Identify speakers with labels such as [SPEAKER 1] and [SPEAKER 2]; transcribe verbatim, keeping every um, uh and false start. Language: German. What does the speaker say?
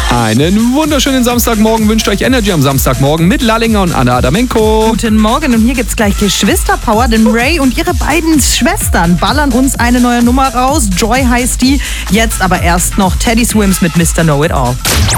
[SPEAKER 1] Einen wunderschönen Samstagmorgen wünscht euch Energy am Samstagmorgen mit Lallinger und Anna Adamenko.
[SPEAKER 2] Guten Morgen und hier gibt's gleich Geschwisterpower, denn Ray und ihre beiden Schwestern ballern uns eine neue Nummer raus. Joy heißt die. Jetzt aber erst noch Teddy Swims mit Mister Know It All.